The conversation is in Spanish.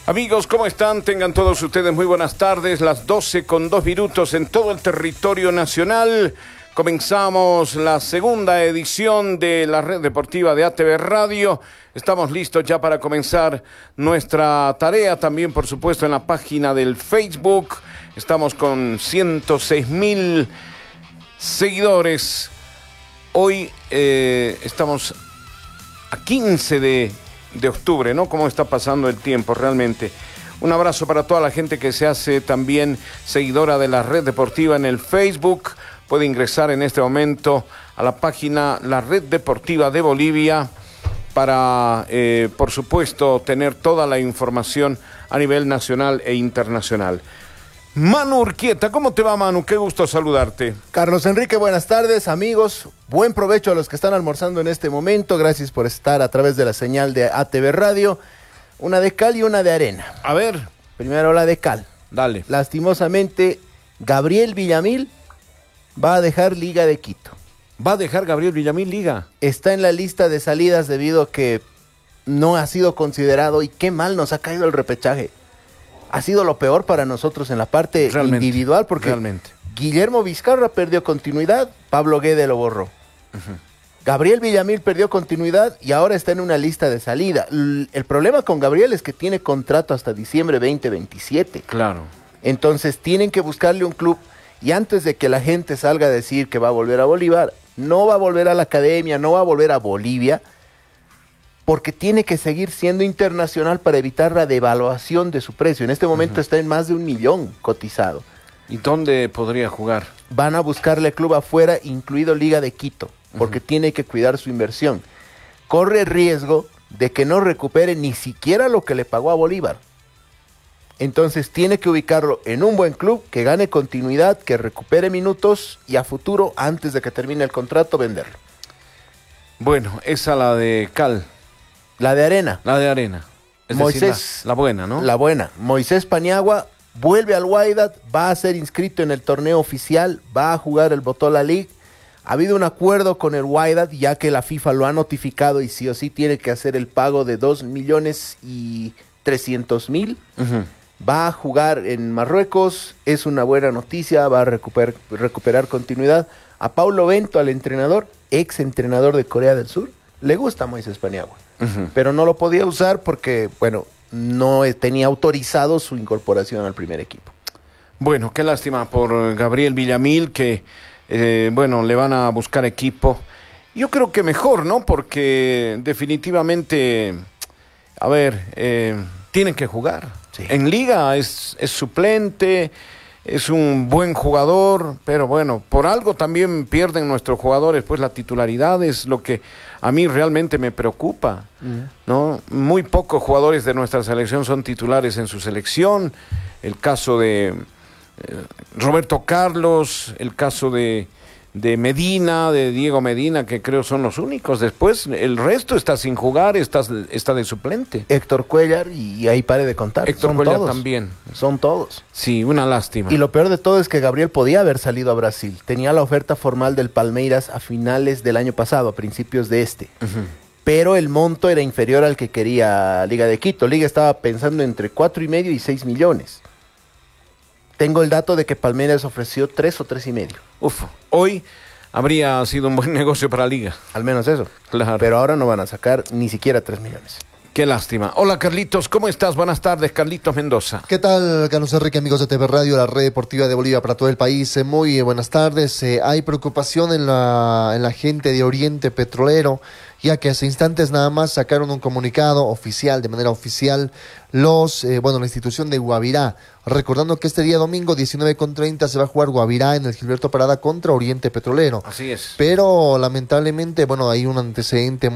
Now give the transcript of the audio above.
Amigos, ¿cómo están? Tengan todos ustedes muy buenas tardes. Las 12:02 en todo el territorio nacional. Comenzamos la segunda edición de la red deportiva de ATV Radio. Estamos listos ya para comenzar nuestra tarea. También, por supuesto, en la página del Facebook. Estamos con 106,000 seguidores. Hoy estamos a 15 de octubre, ¿no? ¿Cómo está pasando el tiempo realmente? Un abrazo para toda la gente que se hace también seguidora de la red deportiva en el Facebook. Puede ingresar en este momento a la página La Red Deportiva de Bolivia para, por supuesto, tener toda la información a nivel nacional e internacional. Manu Urquieta, ¿cómo te va, Manu? Qué gusto saludarte. Carlos Enrique, buenas tardes, amigos. Buen provecho a los que están almorzando en este momento. Gracias por estar a través de la señal de ATV Radio. Una de cal y una de arena. A ver. Primero la de cal. Dale. Lastimosamente, Gabriel Villamil va a dejar Liga de Quito. ¿Va a dejar Gabriel Villamil Liga? Está en la lista de salidas debido a que no ha sido considerado y qué mal nos ha caído el repechaje. Ha sido lo peor para nosotros en la parte individual porque Guillermo Vizcarra perdió continuidad, Pablo Guede lo borró. Gabriel Villamil perdió continuidad y ahora está en una lista de salida. El problema con Gabriel es que tiene contrato hasta diciembre 2027. Claro. Entonces tienen que buscarle un club y antes de que la gente salga a decir que va a volver a Bolívar, no va a volver a la academia, no va a volver a Bolivia, porque tiene que seguir siendo internacional para evitar la devaluación de su precio. En este momento está en más de 1 millón cotizado. ¿Y dónde podría jugar? Van a buscarle club afuera, incluido Liga de Quito, porque tiene que cuidar su inversión. Corre riesgo de que no recupere ni siquiera lo que le pagó a Bolívar. Entonces tiene que ubicarlo en un buen club, que gane continuidad, que recupere minutos y a futuro, antes de que termine el contrato, venderlo. Bueno, esa la de cal. La de arena. La de arena. Es Moisés, decir, la buena, ¿no? La buena. Moisés Paniagua vuelve al Wydad, va a ser inscrito en el torneo oficial, va a jugar el Botola League. Ha habido un acuerdo con el Wydad, ya que la FIFA lo ha notificado y sí o sí tiene que hacer el pago de 2.300.000. Va a jugar en Marruecos, es una buena noticia, va a recuperar continuidad. A Paulo Bento, al entrenador, ex entrenador de Corea del Sur, le gusta Moisés Paniagua. Pero no lo podía usar porque, bueno, no tenía autorizado su incorporación al primer equipo. Bueno, qué lástima por Gabriel Villamil, que, bueno, le van a buscar equipo. Yo creo que mejor, ¿no? Porque definitivamente, a ver, tienen que jugar. Sí. En Liga es suplente, es un buen jugador, pero bueno, por algo también pierden nuestros jugadores, pues la titularidad es lo que a mí realmente me preocupa, ¿no? Muy pocos jugadores de nuestra selección son titulares en su selección. El caso de Roberto Carlos, el caso de Medina, de Diego Medina, que creo son los únicos. Después el resto está sin jugar, está de suplente. Héctor Cuellar, y ahí pare de contar. Héctor Cuellar también. Son todos. Sí, una lástima. Y lo peor de todo es que Gabriel podía haber salido a Brasil. Tenía la oferta formal del Palmeiras a finales del año pasado, a principios de este. Pero el monto era inferior al que quería Liga de Quito. Liga estaba pensando entre 4,5 y 6 millones. Tengo el dato de que Palmeiras ofreció 3 o 3,5. Uf, hoy habría sido un buen negocio para Liga. Al menos eso. Claro. Pero ahora no van a sacar ni siquiera 3 millones. Qué lástima. Hola, Carlitos, ¿cómo estás? Buenas tardes, Carlitos Mendoza. ¿Qué tal, Carlos Enrique, amigos de TV Radio, la red deportiva de Bolivia para todo el país? Muy buenas tardes. Hay preocupación en la gente de Oriente Petrolero, ya que hace instantes nada más sacaron un comunicado oficial, de manera oficial, la institución de Guavirá, recordando que este día domingo 19:30 se va a jugar Guavirá en el Gilberto Parada contra Oriente Petrolero. Así es. Pero lamentablemente, hay un antecedente